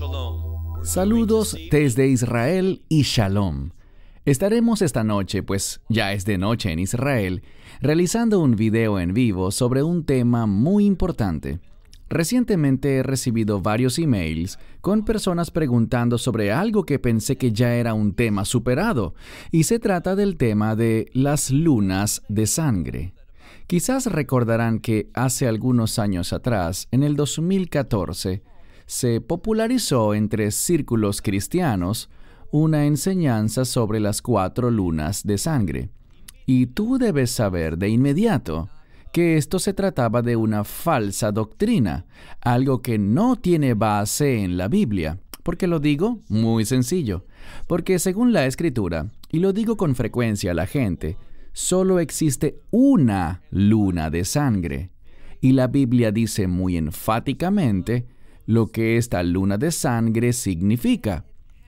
Saludos desde Israel y Shalom. Estaremos esta noche, pues ya es de noche en Israel, realizando un video en vivo sobre un tema muy importante. Recientemente he recibido varios emails con personas preguntando sobre algo que pensé que ya era un tema superado, y se trata del tema de las lunas de sangre. Quizás recordarán que hace algunos años atrás, en el 2014, se popularizó entre círculos cristianos una enseñanza sobre las 4 lunas de sangre. Y tú debes saber de inmediato que esto se trataba de una falsa doctrina, algo que no tiene base en la Biblia. ¿Por qué lo digo? Muy sencillo. Porque según la Escritura, y lo digo con frecuencia a la gente, solo existe una luna de sangre. Y la Biblia dice muy enfáticamente lo que esta luna de sangre significa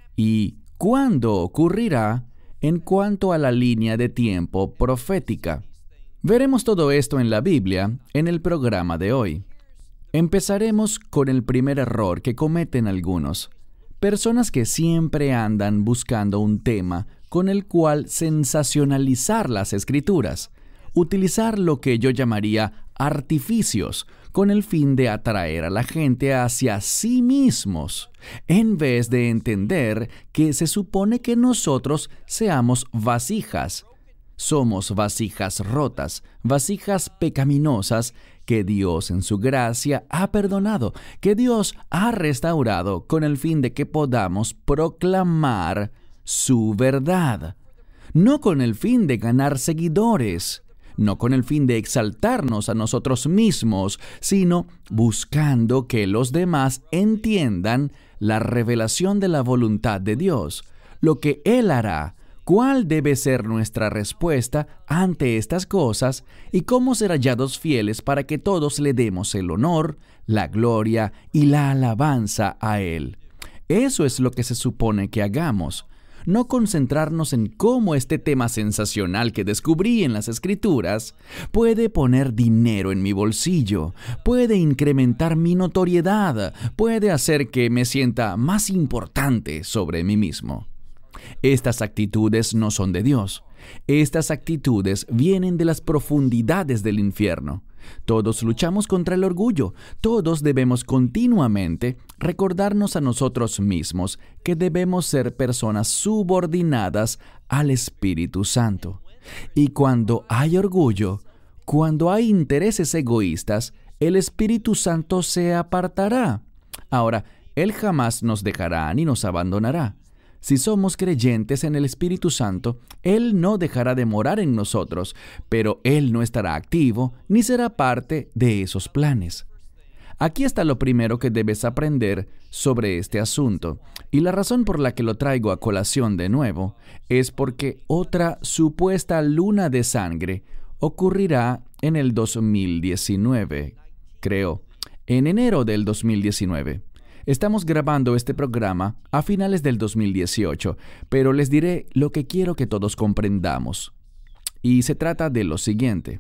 y cuándo ocurrirá en cuanto a la línea de tiempo profética. Veremos todo esto en la Biblia en el programa de hoy. Empezaremos con el primer error que cometen algunos. Personas que siempre andan buscando un tema con el cual sensacionalizar las Escrituras, utilizar lo que yo llamaría artificios, con el fin de atraer a la gente hacia sí mismos, en vez de entender que se supone que nosotros seamos vasijas. Somos vasijas rotas, vasijas pecaminosas que Dios en su gracia ha perdonado, que Dios ha restaurado con el fin de que podamos proclamar su verdad, no con el fin de ganar seguidores, no con el fin de exaltarnos a nosotros mismos, sino buscando que los demás entiendan la revelación de la voluntad de Dios, lo que Él hará, cuál debe ser nuestra respuesta ante estas cosas y cómo ser hallados fieles para que todos le demos el honor, la gloria y la alabanza a Él. Eso es lo que se supone que hagamos. No concentrarnos en cómo este tema sensacional que descubrí en las Escrituras puede poner dinero en mi bolsillo, puede incrementar mi notoriedad, puede hacer que me sienta más importante sobre mí mismo. Estas actitudes no son de Dios. Estas actitudes vienen de las profundidades del infierno. Todos luchamos contra el orgullo. Todos debemos continuamente recordarnos a nosotros mismos que debemos ser personas subordinadas al Espíritu Santo. Y cuando hay orgullo, cuando hay intereses egoístas, el Espíritu Santo se apartará. Ahora, Él jamás nos dejará ni nos abandonará. Si somos creyentes en el Espíritu Santo, Él no dejará de morar en nosotros, pero Él no estará activo ni será parte de esos planes. Aquí está lo primero que debes aprender sobre este asunto, y la razón por la que lo traigo a colación de nuevo es porque otra supuesta luna de sangre ocurrirá en el 2019, creo, en enero del 2019. Estamos grabando este programa a finales del 2018, pero les diré lo que quiero que todos comprendamos. Y se trata de lo siguiente.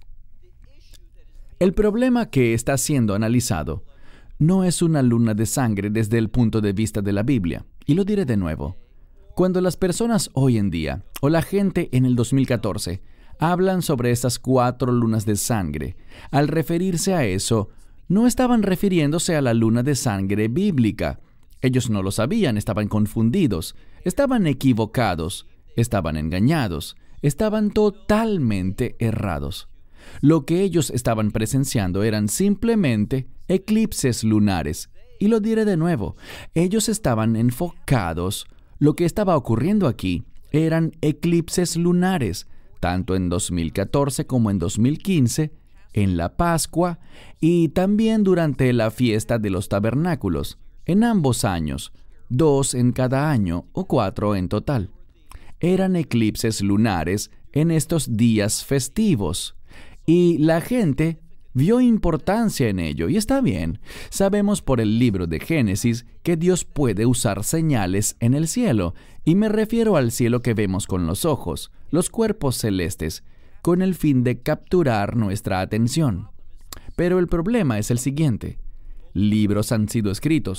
El problema que está siendo analizado no es una luna de sangre desde el punto de vista de la Biblia. Y lo diré de nuevo. Cuando las personas hoy en día, o la gente en el 2014, hablan sobre esas 4 lunas de sangre, al referirse a eso, no estaban refiriéndose a la luna de sangre bíblica. Ellos no lo sabían, estaban confundidos, estaban equivocados, estaban engañados, estaban totalmente errados. Lo que ellos estaban presenciando eran simplemente eclipses lunares. Y lo diré de nuevo, ellos estaban enfocados. Lo que estaba ocurriendo aquí eran eclipses lunares, tanto en 2014 como en 2015, en la Pascua y también durante la fiesta de los tabernáculos, en ambos años, 2 en cada año o 4 en total. Eran eclipses lunares en estos días festivos y la gente vio importancia en ello y está bien. Sabemos por el libro de Génesis que Dios puede usar señales en el cielo y me refiero al cielo que vemos con los ojos, los cuerpos celestes, con el fin de capturar nuestra atención. Pero el problema es el siguiente. Libros han sido escritos,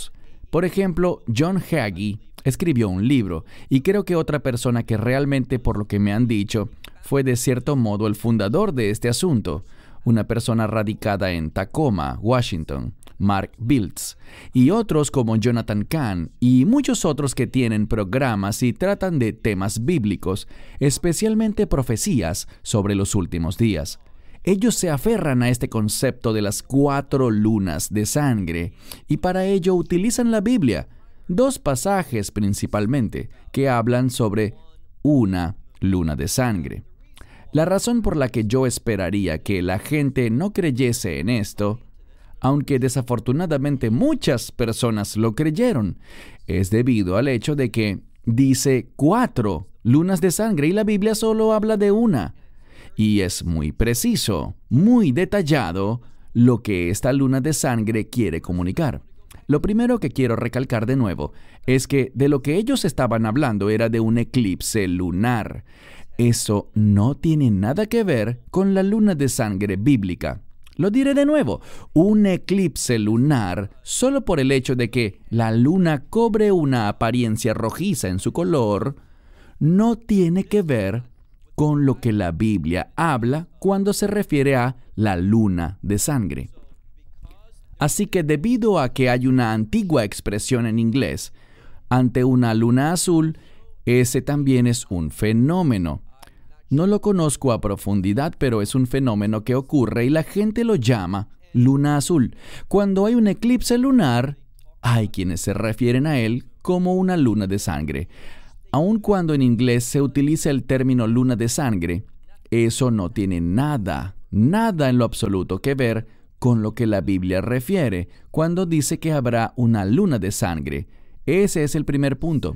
Por ejemplo, John Hagee escribió un libro, y creo que otra persona que realmente, por lo que me han dicho, fue de cierto modo el fundador de este asunto, una persona radicada en Tacoma, Washington, Mark Biltz, y otros como Jonathan Cahn y muchos otros que tienen programas y tratan de temas bíblicos, especialmente profecías sobre los últimos días. Ellos se aferran a este concepto de las 4 lunas de sangre y para ello utilizan la Biblia, 2 pasajes principalmente, que hablan sobre una luna de sangre. La razón por la que yo esperaría que la gente no creyese en esto, aunque desafortunadamente muchas personas lo creyeron, es debido al hecho de que dice 4 lunas de sangre y la Biblia solo habla de una. Y es muy preciso, muy detallado lo que esta luna de sangre quiere comunicar. Lo primero que quiero recalcar de nuevo es que de lo que ellos estaban hablando era de un eclipse lunar. Eso no tiene nada que ver con la luna de sangre bíblica. Lo diré de nuevo, un eclipse lunar, solo por el hecho de que la luna cobre una apariencia rojiza en su color, no tiene que ver con lo que la Biblia habla cuando se refiere a la luna de sangre. Así que debido a que hay una antigua expresión en inglés, ante una luna azul, ese también es un fenómeno. No lo conozco a profundidad, pero es un fenómeno que ocurre y la gente lo llama luna azul. Cuando hay un eclipse lunar, hay quienes se refieren a él como una luna de sangre. Aun cuando en inglés se utiliza el término luna de sangre, eso no tiene nada en lo absoluto que ver con lo que la Biblia refiere cuando dice que habrá una luna de sangre. Ese es el primer punto.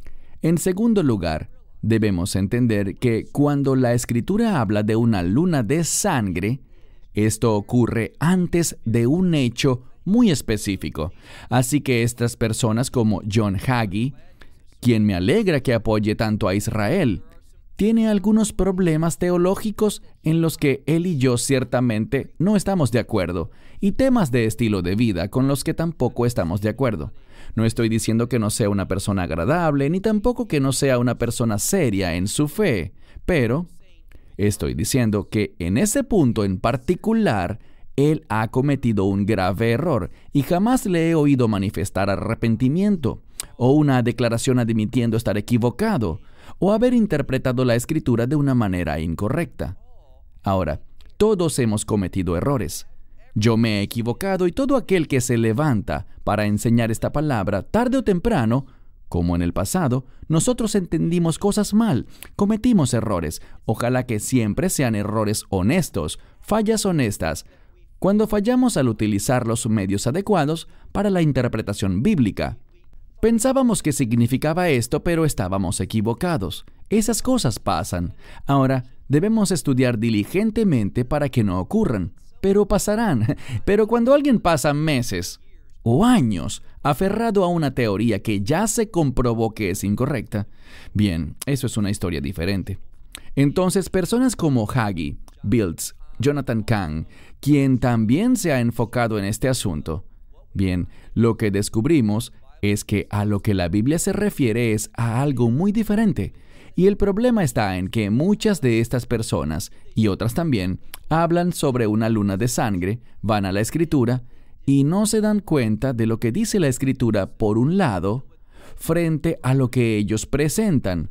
En segundo lugar, debemos entender que cuando la Escritura habla de una luna de sangre, esto ocurre antes de un hecho muy específico. Así que estas personas como John Hagee, quien me alegra que apoye tanto a Israel, tiene algunos problemas teológicos en los que él y yo ciertamente no estamos de acuerdo, y temas de estilo de vida con los que tampoco estamos de acuerdo. No estoy diciendo que no sea una persona agradable, ni tampoco que no sea una persona seria en su fe, pero estoy diciendo que en ese punto en particular, él ha cometido un grave error y jamás le he oído manifestar arrepentimiento o una declaración admitiendo estar equivocado o haber interpretado la Escritura de una manera incorrecta. Ahora, todos hemos cometido errores. Yo me he equivocado y todo aquel que se levanta para enseñar esta palabra, tarde o temprano, como en el pasado, nosotros entendimos cosas mal, cometimos errores. Ojalá que siempre sean errores honestos, fallas honestas, cuando fallamos al utilizar los medios adecuados para la interpretación bíblica. Pensábamos que significaba esto, pero estábamos equivocados. Esas cosas pasan. Ahora, debemos estudiar diligentemente para que no ocurran. Pero pasarán. Pero cuando alguien pasa meses o años aferrado a una teoría que ya se comprobó que es incorrecta, bien, eso es una historia diferente. Entonces, personas como Hagee, Biltz, Jonathan Cahn, quien también se ha enfocado en este asunto, bien, lo que descubrimos es que a lo que la Biblia se refiere es a algo muy diferente. Y el problema está en que muchas de estas personas, y otras también, hablan sobre una luna de sangre, van a la Escritura, y no se dan cuenta de lo que dice la Escritura por un lado, frente a lo que ellos presentan.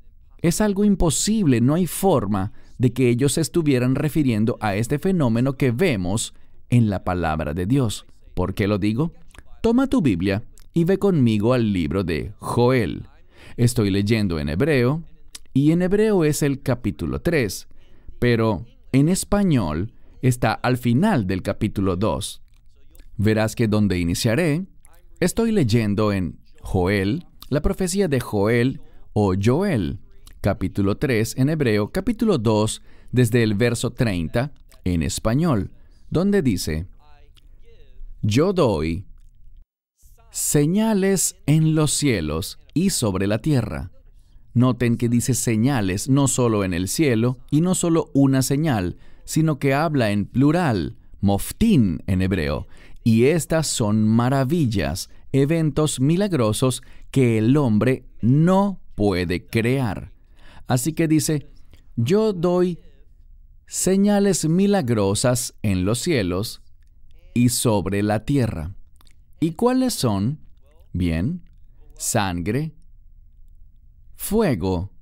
Es algo imposible, no hay forma de que ellos se estuvieran refiriendo a este fenómeno que vemos en la palabra de Dios. ¿Por qué lo digo? Toma tu Biblia y ve conmigo al libro de Joel. Estoy leyendo en hebreo, y en hebreo es el capítulo 3, pero en español está al final del capítulo 2. Verás que donde iniciaré, estoy leyendo en Joel, la profecía de Joel o Joel, capítulo 3 en hebreo, capítulo 2, desde el verso 30 en español, donde dice: Yo doy señales en los cielos y sobre la tierra. Noten que dice señales no solo en el cielo y no solo una señal, sino que habla en plural, moftín en hebreo, y estas son maravillas, eventos milagrosos que el hombre no puede crear. Así que dice, yo doy señales milagrosas en los cielos y sobre la tierra. ¿Y cuáles son? Bien, sangre, fuego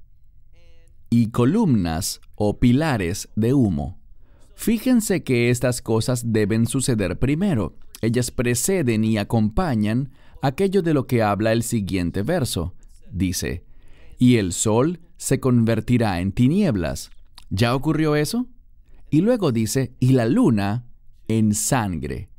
y columnas o pilares de humo. Fíjense que estas cosas deben suceder primero. Ellas preceden y acompañan aquello de lo que habla el siguiente verso. Dice, y el sol se convertirá en tinieblas. ¿Ya ocurrió eso? Y luego dice, y la luna en sangre.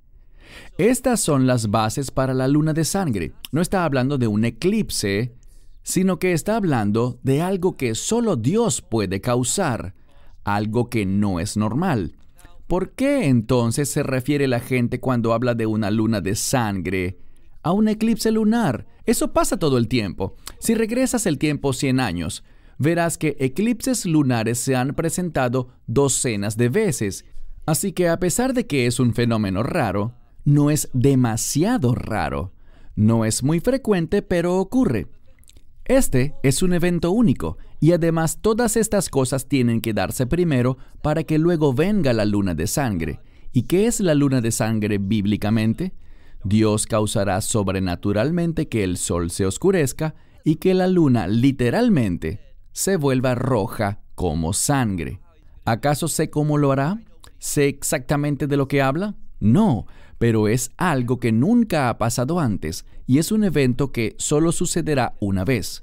Estas son las bases para la luna de sangre. No está hablando de un eclipse, sino que está hablando de algo que solo Dios puede causar, algo que no es normal. ¿Por qué entonces se refiere la gente cuando habla de una luna de sangre a un eclipse lunar? Eso pasa todo el tiempo. Si regresas el tiempo 100 años, verás que eclipses lunares se han presentado docenas de veces. Así que a pesar de que es un fenómeno raro, no es demasiado raro. No es muy frecuente, pero ocurre. Este es un evento único, y además todas estas cosas tienen que darse primero para que luego venga la luna de sangre. ¿Y qué es la luna de sangre bíblicamente? Dios causará sobrenaturalmente que el sol se oscurezca y que la luna literalmente se vuelva roja como sangre. ¿Acaso sé cómo lo hará? ¿Sé exactamente de lo que habla? No, pero es algo que nunca ha pasado antes y es un evento que solo sucederá una vez.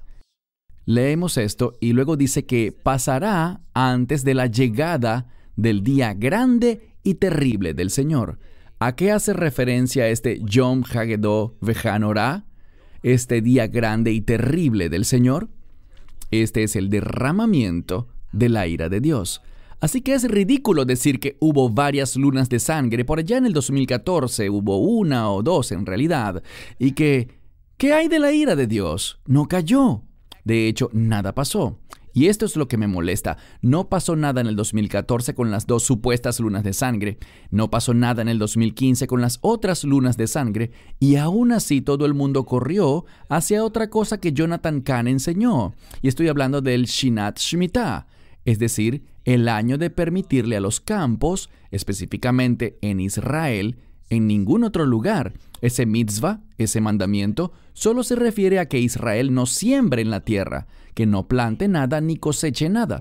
Leemos esto y luego dice que pasará antes de la llegada del día grande y terrible del Señor. ¿A qué hace referencia este Yom Hagedol Vehanorá? Este día grande y terrible del Señor. Este es el derramamiento de la ira de Dios. Así que es ridículo decir que hubo varias lunas de sangre. Por allá en el 2014 hubo una o dos en realidad. Y ¿qué hay de la ira de Dios? No cayó. De hecho, nada pasó. Y esto es lo que me molesta. No pasó nada en el 2014 con las dos supuestas lunas de sangre. No pasó nada en el 2015 con las otras lunas de sangre. Y aún así todo el mundo corrió hacia otra cosa que Jonathan Cahn enseñó. Y estoy hablando del Shinat Shemitah. Es decir, el año de permitirle a los campos, específicamente en Israel, en ningún otro lugar. Ese mitzvah, ese mandamiento, solo se refiere a que Israel no siembre en la tierra, que no plante nada ni coseche nada.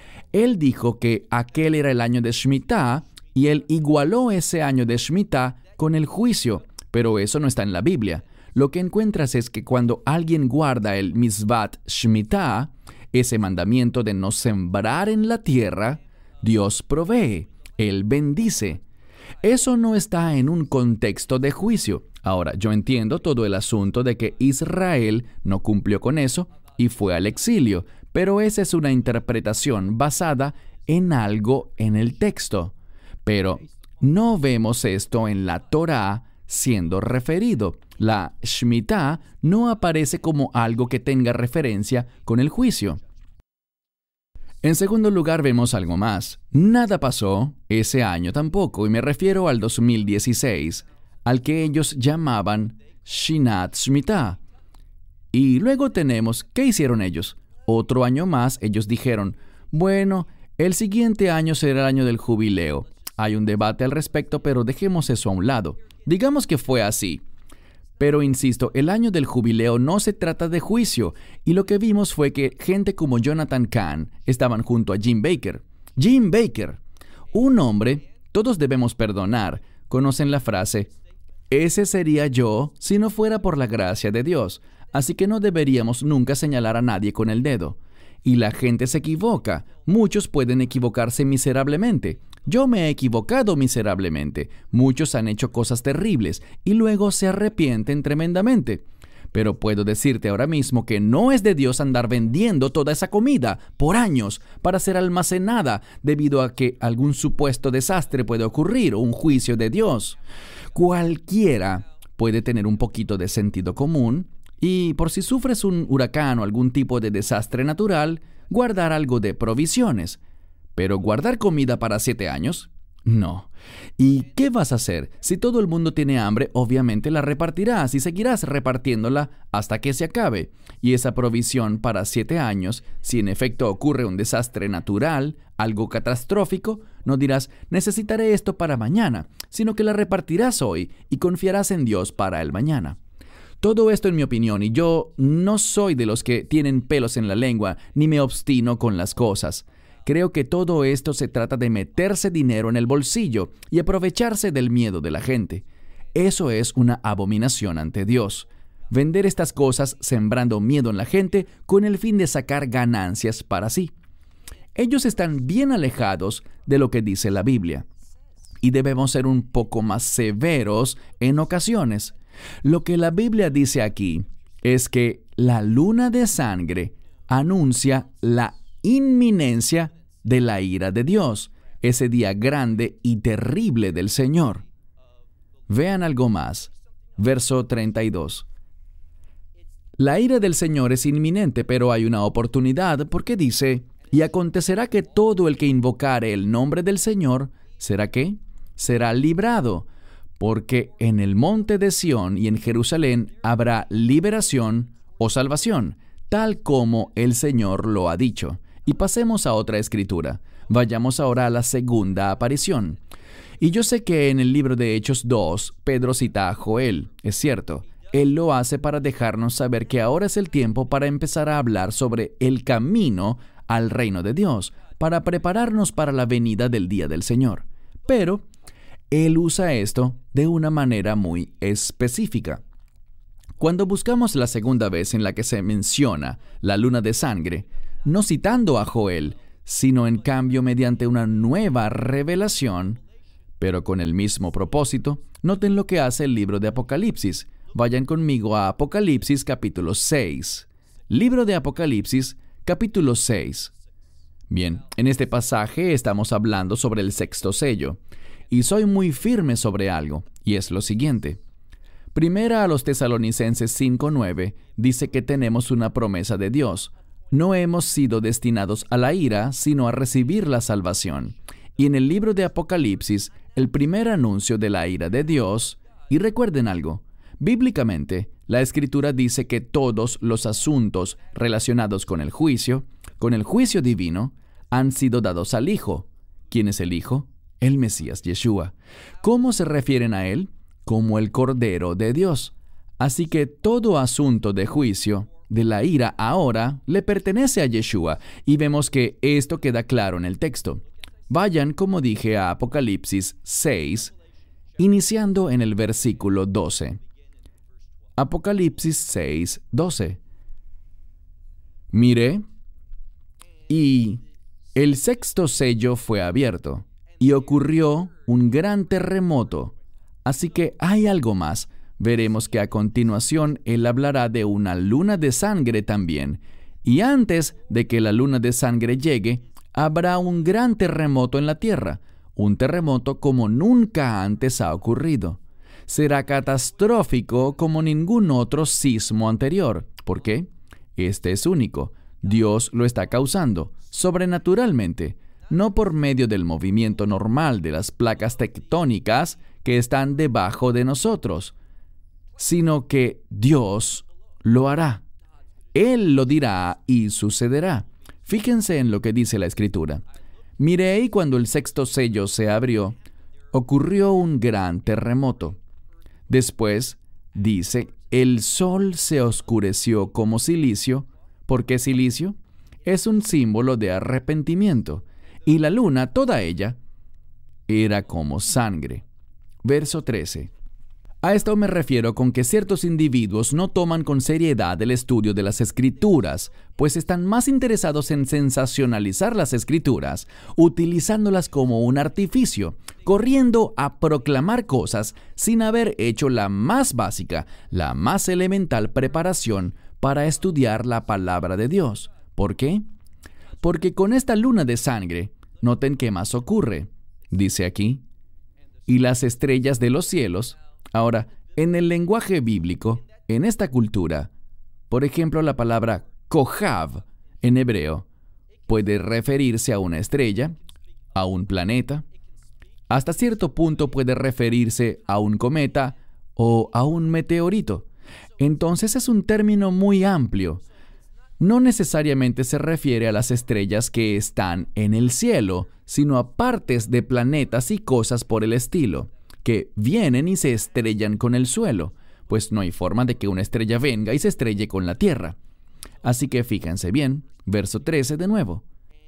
Él dijo que aquel era el año de Shemitah y él igualó ese año de Shemitah con el juicio, pero eso no está en la Biblia. Lo que encuentras es que cuando alguien guarda el mitzvat Shemitah, ese mandamiento de no sembrar en la tierra, Dios provee, Él bendice. Eso no está en un contexto de juicio. Ahora, yo entiendo todo el asunto de que Israel no cumplió con eso y fue al exilio, pero esa es una interpretación basada en algo en el texto. Pero no vemos esto en la Torá siendo referido. La Shemitah no aparece como algo que tenga referencia con el juicio. En segundo lugar, vemos algo más. Nada pasó ese año tampoco, y me refiero al 2016, al que ellos llamaban Shinat Shemitah. Y luego tenemos, ¿qué hicieron ellos? Otro año más, ellos dijeron, bueno, el siguiente año será el año del jubileo. Hay un debate al respecto, pero dejemos eso a un lado. Digamos que fue así. Pero insisto, el año del jubileo no se trata de juicio, y lo que vimos fue que gente como Jonathan Cahn estaban junto a Jim Bakker. Jim Bakker, un hombre, todos debemos perdonar, conocen la frase, ese sería yo si no fuera por la gracia de Dios, así que no deberíamos nunca señalar a nadie con el dedo. Y la gente se equivoca, muchos pueden equivocarse miserablemente. Yo me he equivocado miserablemente. Muchos han hecho cosas terribles y luego se arrepienten tremendamente. Pero puedo decirte ahora mismo que no es de Dios andar vendiendo toda esa comida por años para ser almacenada debido a que algún supuesto desastre puede ocurrir o un juicio de Dios. Cualquiera puede tener un poquito de sentido común y por si sufres un huracán o algún tipo de desastre natural, guardar algo de provisiones. Pero ¿guardar comida para 7 años? No, ¿Y qué vas a hacer? Si todo el mundo tiene hambre, obviamente la repartirás y seguirás repartiéndola hasta que se acabe. Y esa provisión para 7 años, si en efecto ocurre un desastre natural, algo catastrófico, no dirás, necesitaré esto para mañana, sino que la repartirás hoy y confiarás en Dios para el mañana. Todo esto en mi opinión, y yo no soy de los que tienen pelos en la lengua, ni me obstino con las cosas. Creo que todo esto se trata de meterse dinero en el bolsillo y aprovecharse del miedo de la gente. Eso es una abominación ante Dios. Vender estas cosas sembrando miedo en la gente con el fin de sacar ganancias para sí. Ellos están bien alejados de lo que dice la Biblia. Y debemos ser un poco más severos en ocasiones. Lo que la Biblia dice aquí es que la luna de sangre anuncia la inminencia de la ira de Dios, ese día grande y terrible del Señor. Vean algo más. Verso 32. La ira del Señor es inminente, pero hay una oportunidad, porque dice, y acontecerá que todo el que invocare el nombre del Señor, ¿será qué? Será librado, porque en el monte de Sión y en Jerusalén habrá liberación o salvación, tal como el Señor lo ha dicho. Y pasemos a otra escritura. Vayamos ahora a la segunda aparición. Y yo sé que en el libro de Hechos 2, Pedro cita a Joel, es cierto. Él lo hace para dejarnos saber que ahora es el tiempo para empezar a hablar sobre el camino al reino de Dios, para prepararnos para la venida del día del Señor. Pero él usa esto de una manera muy específica. Cuando buscamos la segunda vez en la que se menciona la luna de sangre, no citando a Joel, sino en cambio mediante una nueva revelación, pero con el mismo propósito, noten lo que hace el libro de Apocalipsis. Vayan conmigo a Apocalipsis capítulo 6. Libro de Apocalipsis capítulo 6. Bien, en este pasaje estamos hablando sobre el sexto sello, y soy muy firme sobre algo, y es lo siguiente. Primera a los Tesalonicenses 5:9 dice que tenemos una promesa de Dios. No hemos sido destinados a la ira, sino a recibir la salvación. Y en el libro de Apocalipsis, el primer anuncio de la ira de Dios, y recuerden algo, bíblicamente, la Escritura dice que todos los asuntos relacionados con el juicio divino, han sido dados al Hijo. ¿Quién es el Hijo? El Mesías Yeshua. ¿Cómo se refieren a Él? Como el Cordero de Dios. Así que todo asunto de juicio, de la ira ahora, le pertenece a Yeshua, y vemos que esto queda claro en el texto. Vayan, como dije, a Apocalipsis 6, iniciando en el versículo 12. Apocalipsis 6, 12. Miré, y el sexto sello fue abierto, y ocurrió un gran terremoto. Así que hay algo más. Veremos que a continuación él hablará de una luna de sangre también. Y antes de que la luna de sangre llegue, habrá un gran terremoto en la tierra, un terremoto como nunca antes ha ocurrido. Será catastrófico como ningún otro sismo anterior. ¿Por qué? Este es único. Dios lo está causando, sobrenaturalmente, no por medio del movimiento normal de las placas tectónicas que están debajo de nosotros, sino que Dios lo hará. Él lo dirá y sucederá. Fíjense en lo que dice la Escritura. Miré, y cuando el sexto sello se abrió, ocurrió un gran terremoto. Después, dice, el sol se oscureció como cilicio. ¿Por qué cilicio? Es un símbolo de arrepentimiento. Y la luna, toda ella, era como sangre. Verso 13. A esto me refiero con que ciertos individuos no toman con seriedad el estudio de las Escrituras, pues están más interesados en sensacionalizar las Escrituras, utilizándolas como un artificio, corriendo a proclamar cosas sin haber hecho la más básica, la más elemental preparación para estudiar la palabra de Dios. ¿Por qué? Porque con esta luna de sangre, noten qué más ocurre. Dice aquí, y las estrellas de los cielos. Ahora, en el lenguaje bíblico, en esta cultura, por ejemplo, la palabra kohav en hebreo puede referirse a una estrella, a un planeta, Hasta cierto punto puede referirse a un cometa o a un meteorito. Entonces es un término muy amplio. No necesariamente se refiere a las estrellas que están en el cielo, sino a partes de planetas y cosas por el estilo, que vienen y se estrellan con el suelo, pues no hay forma de que una estrella venga y se estrelle con la Tierra. Así que fíjense bien, verso 13 de nuevo.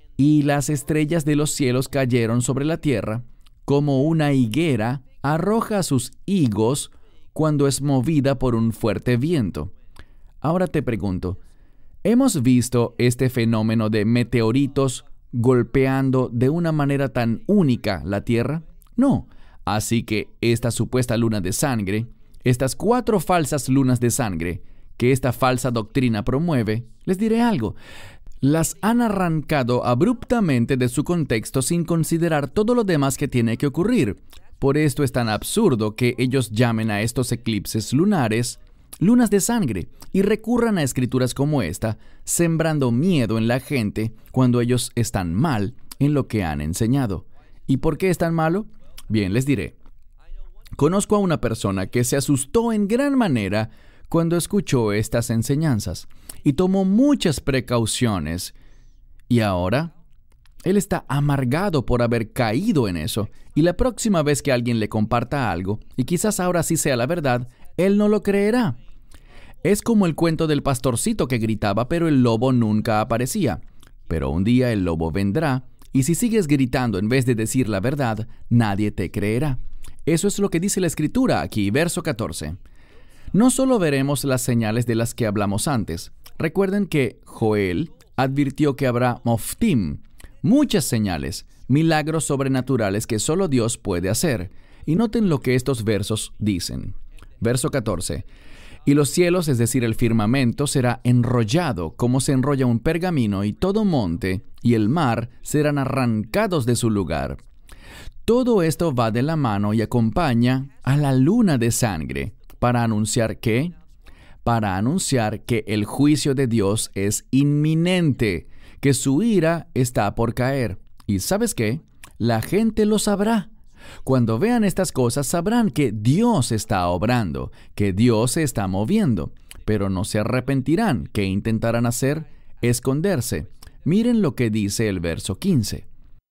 Y las estrellas de los cielos cayeron sobre la tierra, como una higuera arroja sus higos cuando es movida por un fuerte viento. Ahora te pregunto, ¿hemos visto este fenómeno de meteoritos golpeando de una manera tan única la Tierra? No. Así que esta supuesta luna de sangre, estas 4 falsas lunas de sangre que esta falsa doctrina promueve, les diré algo. Las han arrancado abruptamente de su contexto sin considerar todo lo demás que tiene que ocurrir. Por esto es tan absurdo que ellos llamen a estos eclipses lunares lunas de sangre y recurran a escrituras como esta, sembrando miedo en la gente cuando ellos están mal en lo que han enseñado. ¿Y por qué es tan malo? Bien, les diré. Conozco a una persona que se asustó en gran manera cuando escuchó estas enseñanzas y tomó muchas precauciones. Y ahora, él está amargado por haber caído en eso. Y la próxima vez que alguien le comparta algo, y quizás ahora sí sea la verdad, él no lo creerá. Es como el cuento del pastorcito que gritaba, pero el lobo nunca aparecía. Pero un día el lobo vendrá, y si sigues gritando en vez de decir la verdad, nadie te creerá. Eso es lo que dice la Escritura aquí, verso 14. No solo veremos las señales de las que hablamos antes. Recuerden que Joel advirtió que habrá moftim, muchas señales, milagros sobrenaturales que solo Dios puede hacer. Y noten lo que estos versos dicen. Verso 14. Y los cielos, es decir, el firmamento, será enrollado como se enrolla un pergamino, y todo monte y el mar serán arrancados de su lugar. Todo esto va de la mano y acompaña a la luna de sangre. ¿Para anunciar qué? Para anunciar que el juicio de Dios es inminente, que su ira está por caer. ¿Y sabes qué? La gente lo sabrá. Cuando vean estas cosas sabrán que Dios está obrando, que Dios se está moviendo, pero no se arrepentirán. ¿Qué intentarán hacer? Esconderse. Miren lo que dice el verso 15.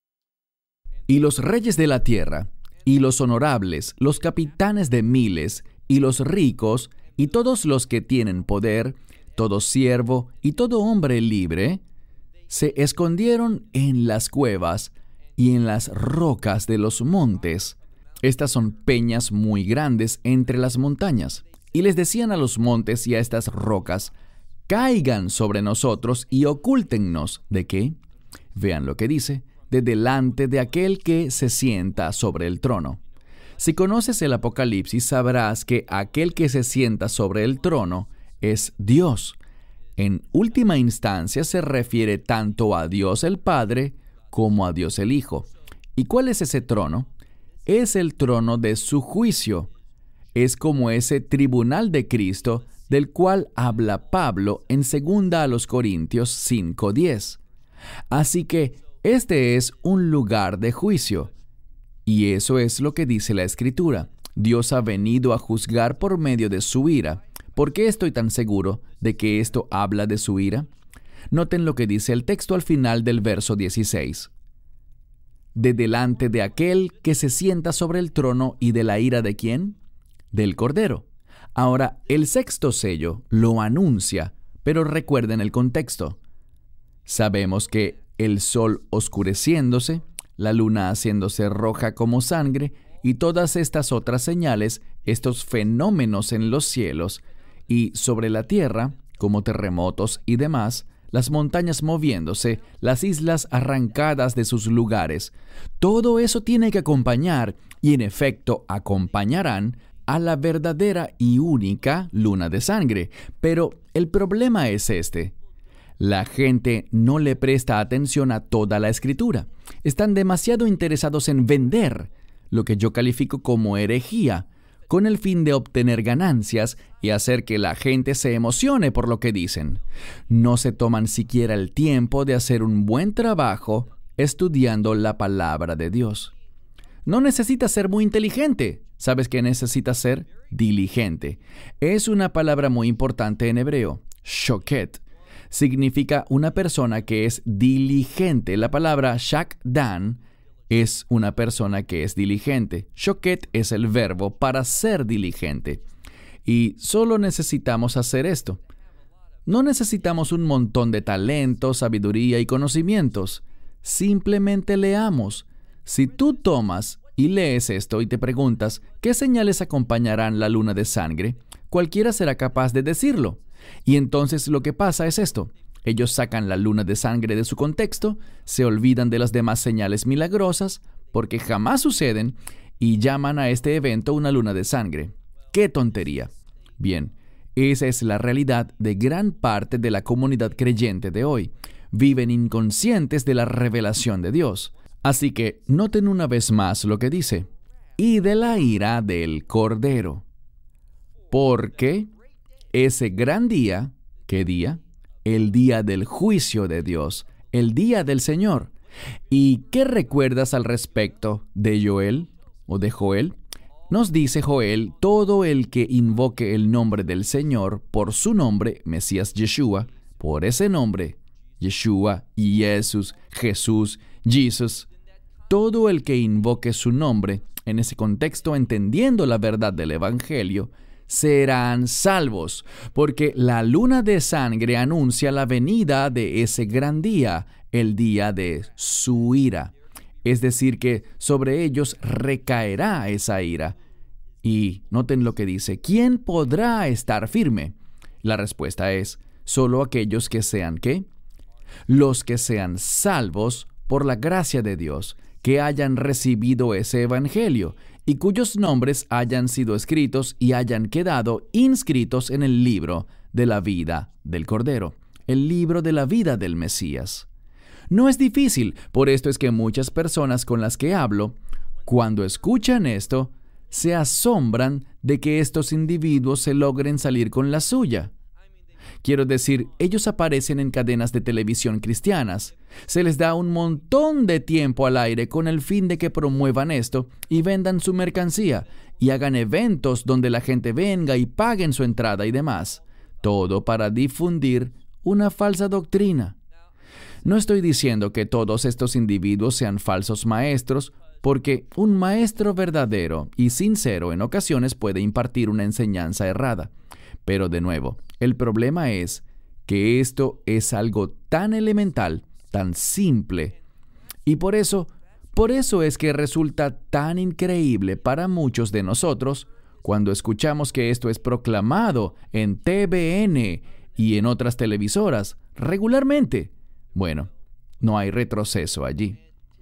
Y los reyes de la tierra, y los honorables, los capitanes de miles, y los ricos, y todos los que tienen poder, todo siervo y todo hombre libre, se escondieron en las cuevas y en las rocas de los montes. Estas son peñas muy grandes entre las montañas. Y les decían a los montes y a estas rocas, caigan sobre nosotros y ocúltennos. ¿De qué? Vean lo que dice, de delante de aquel que se sienta sobre el trono. Si conoces el Apocalipsis, sabrás que aquel que se sienta sobre el trono es Dios. En última instancia se refiere tanto a Dios el Padre como a Dios el Hijo. ¿Y cuál es ese trono? Es el trono de su juicio. Es como ese tribunal de Cristo del cual habla Pablo en 2 Corintios 5:10. Así que este es un lugar de juicio. Y eso es lo que dice la Escritura. Dios ha venido a juzgar por medio de su ira. ¿Por qué estoy tan seguro de que esto habla de su ira? Noten lo que dice el texto al final del verso 16. De delante de aquel que se sienta sobre el trono y de la ira ¿de quién? Del Cordero. Ahora, el sexto sello lo anuncia, pero recuerden el contexto. Sabemos que el sol oscureciéndose, la luna haciéndose roja como sangre, y todas estas otras señales, estos fenómenos en los cielos y sobre la tierra, como terremotos y demás, las montañas moviéndose, las islas arrancadas de sus lugares. Todo eso tiene que acompañar, y en efecto acompañarán, a la verdadera y única luna de sangre. Pero el problema es este. La gente no le presta atención a toda la Escritura. Están demasiado interesados en vender, lo que yo califico como herejía, con el fin de obtener ganancias y hacer que la gente se emocione por lo que dicen. No se toman siquiera el tiempo de hacer un buen trabajo estudiando la palabra de Dios. No necesitas ser muy inteligente. ¿Sabes qué necesitas ser? Diligente. Es una palabra muy importante en hebreo. Shoket. Significa una persona que es diligente. La palabra shakdan es una persona que es diligente. Shoket es el verbo para ser diligente. Y solo necesitamos hacer esto. No necesitamos un montón de talento, sabiduría y conocimientos. Simplemente leamos. Si tú tomas y lees esto y te preguntas, ¿qué señales acompañarán la luna de sangre? Cualquiera será capaz de decirlo. Y entonces lo que pasa es esto. Ellos sacan la luna de sangre de su contexto, se olvidan de las demás señales milagrosas, porque jamás suceden, y llaman a este evento una luna de sangre. ¡Qué tontería! Bien, esa es la realidad de gran parte de la comunidad creyente de hoy. Viven inconscientes de la revelación de Dios. Así que noten una vez más lo que dice. Y de la ira del Cordero. Porque ese gran día, ¿qué día? El día del juicio de Dios, el día del Señor. ¿Y qué recuerdas al respecto de Joel o de Joel? Nos dice Joel, todo el que invoque el nombre del Señor por su nombre, Mesías Yeshua, por ese nombre, Yeshua, Jesús, Jesús, Jesus, todo el que invoque su nombre, en ese contexto entendiendo la verdad del Evangelio, serán salvos, porque la luna de sangre anuncia la venida de ese gran día, el día de su ira. Es decir, que sobre ellos recaerá esa ira. Y noten lo que dice, ¿quién podrá estar firme? La respuesta es, solo aquellos que sean, ¿qué? Los que sean salvos por la gracia de Dios, que hayan recibido ese evangelio y cuyos nombres hayan sido escritos y hayan quedado inscritos en el libro de la vida del Cordero, el libro de la vida del Mesías. No es difícil, por esto es que muchas personas con las que hablo, cuando escuchan esto, se asombran de que estos individuos se logren salir con la suya. Quiero decir, ellos aparecen en cadenas de televisión cristianas. Se les da un montón de tiempo al aire con el fin de que promuevan esto y vendan su mercancía y hagan eventos donde la gente venga y paguen su entrada y demás. Todo para difundir una falsa doctrina. No estoy diciendo que todos estos individuos sean falsos maestros, porque un maestro verdadero y sincero en ocasiones puede impartir una enseñanza errada. Pero de nuevo, el problema es que esto es algo tan elemental, tan simple, y por eso es que resulta tan increíble para muchos de nosotros cuando escuchamos que esto es proclamado en TVN y en otras televisoras regularmente. Bueno, no hay retroceso allí.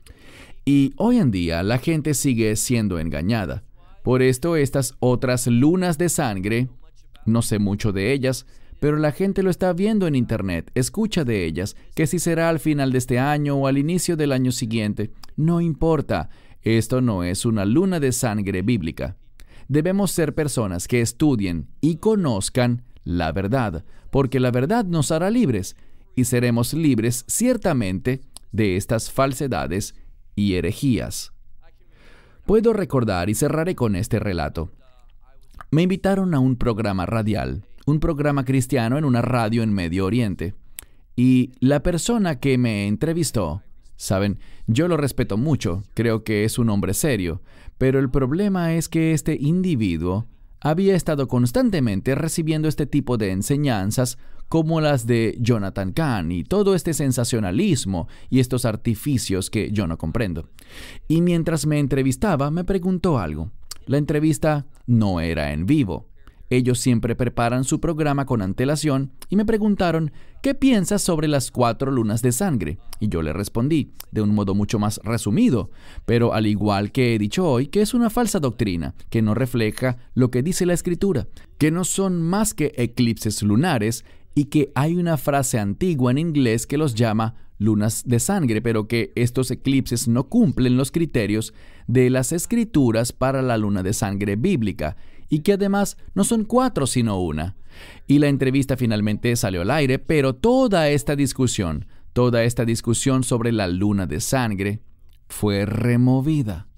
Y hoy en día la gente sigue siendo engañada. Por esto estas otras lunas de sangre, no sé mucho de ellas, pero la gente lo está viendo en internet, escucha de ellas, que si será al final de este año o al inicio del año siguiente, no importa, esto no es una luna de sangre bíblica. Debemos ser personas que estudien y conozcan la verdad, porque la verdad nos hará libres, y seremos libres ciertamente de estas falsedades y herejías. Puedo recordar y cerraré con este relato. Me invitaron a un programa radial, un programa cristiano en una radio en Medio Oriente. Y la persona que me entrevistó, saben, yo lo respeto mucho, creo que es un hombre serio, pero el problema es que este individuo había estado constantemente recibiendo este tipo de enseñanzas como las de Jonathan Cahn y todo este sensacionalismo y estos artificios que yo no comprendo. Y mientras me entrevistaba, me preguntó algo. La entrevista no era en vivo. Ellos siempre preparan su programa con antelación y me preguntaron, ¿qué piensas sobre las 4 lunas de sangre? Y yo le respondí, de un modo mucho más resumido, pero al igual que he dicho hoy, que es una falsa doctrina, que no refleja lo que dice la Escritura, que no son más que eclipses lunares y que hay una frase antigua en inglés que los llama lunas de sangre, pero que estos eclipses no cumplen los criterios de las Escrituras para la luna de sangre bíblica, y que además no son 4 sino una. Y la entrevista finalmente salió al aire, pero toda esta discusión sobre la luna de sangre fue removida.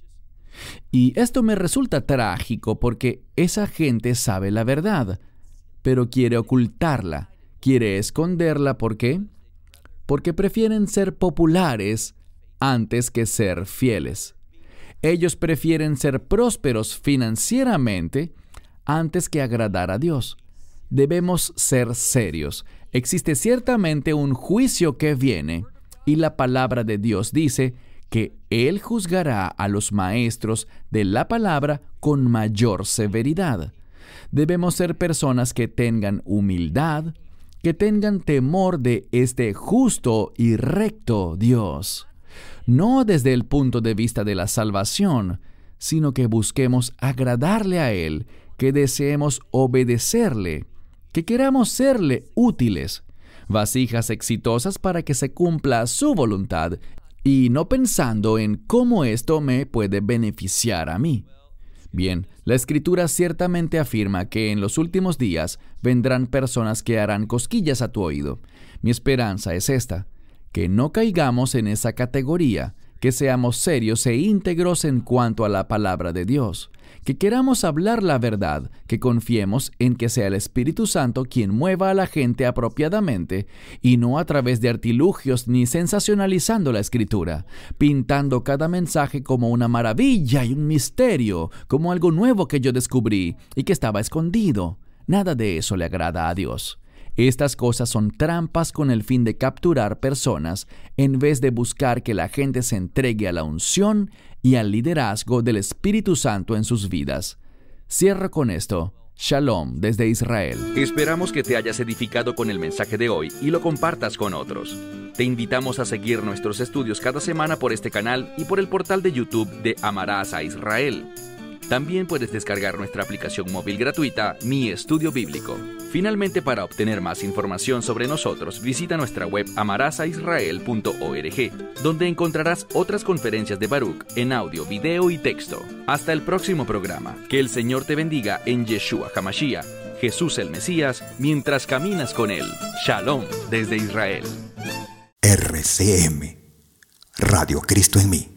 Y esto me resulta trágico porque esa gente sabe la verdad, pero quiere ocultarla, quiere esconderla. ¿Por qué? Porque prefieren ser populares antes que ser fieles. Ellos prefieren ser prósperos financieramente antes que agradar a Dios. Debemos ser serios. Existe ciertamente un juicio que viene, y la palabra de Dios dice que Él juzgará a los maestros de la palabra con mayor severidad. Debemos ser personas que tengan humildad, que tengan temor de este justo y recto Dios. No desde el punto de vista de la salvación, sino que busquemos agradarle a Él, que deseemos obedecerle, que queramos serle útiles, vasijas exitosas para que se cumpla su voluntad, y no pensando en cómo esto me puede beneficiar a mí. Bien, la Escritura ciertamente afirma que en los últimos días vendrán personas que harán cosquillas a tu oído. Mi esperanza es esta: que no caigamos en esa categoría, que seamos serios e íntegros en cuanto a la palabra de Dios, que queramos hablar la verdad, que confiemos en que sea el Espíritu Santo quien mueva a la gente apropiadamente, y no a través de artilugios ni sensacionalizando la Escritura, pintando cada mensaje como una maravilla y un misterio, como algo nuevo que yo descubrí y que estaba escondido. Nada de eso le agrada a Dios. Estas cosas son trampas con el fin de capturar personas en vez de buscar que la gente se entregue a la unción y al liderazgo del Espíritu Santo en sus vidas. Cierro con esto. Shalom desde Israel. Esperamos que te hayas edificado con el mensaje de hoy y lo compartas con otros. Te invitamos a seguir nuestros estudios cada semana por este canal y por el portal de YouTube de Amarás a Israel. También puedes descargar nuestra aplicación móvil gratuita, Mi Estudio Bíblico. Finalmente, para obtener más información sobre nosotros, visita nuestra web amarasaisrael.org, donde encontrarás otras conferencias de Baruch en audio, video y texto. Hasta el próximo programa. Que el Señor te bendiga en Yeshua HaMashiach, Jesús el Mesías, mientras caminas con Él. Shalom desde Israel. RCM, Radio Cristo en mí.